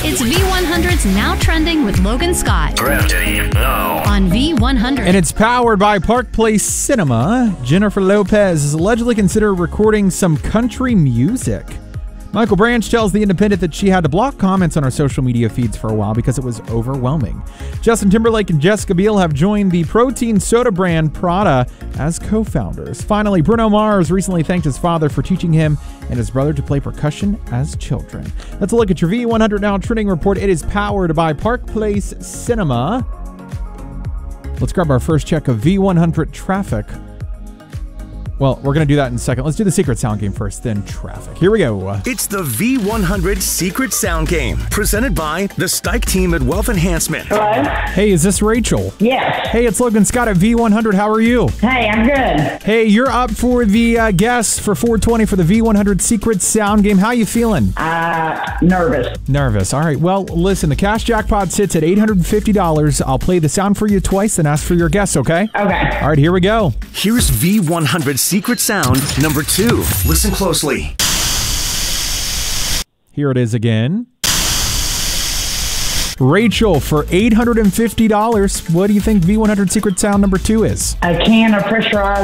It's V100's Now Trending with Logan Scott Trending now on V100. And it's powered by Park Place Cinema. Jennifer Lopez is allegedly considered recording some country music. Michael Branch tells The Independent that she had to block comments on her social media feeds for a while because it was overwhelming. Justin Timberlake and Jessica Biel have joined the protein soda brand Prada as co-founders. Finally, Bruno Mars recently thanked his father for teaching him and his brother to play percussion as children. Let's look at your V100 Now Trending Report. It is powered by Park Place Cinema. Let's grab our first check of V100 traffic. Well, we're going to do that in a second. Let's do the secret sound game first, then traffic. Here we go. It's the V100 Secret Sound Game, presented by the Stike team at Wealth Enhancement. Hello? Hey, is this Rachel? Yes. Hey, it's Logan Scott at V100. How are you? Hey, I'm good. Hey, you're up for the guess for 420 for the V100 Secret Sound Game. How you feeling? Nervous. Nervous. All right. Well, listen, the cash jackpot sits at $850. I'll play the sound for you twice, then ask for your guess, okay? Okay. All right, here we go. Here's V100 Secret Sound number 2. Listen closely. Here it is again. Rachel, for $850, what do you think V100 Secret Sound number 2 is? A can of pressurized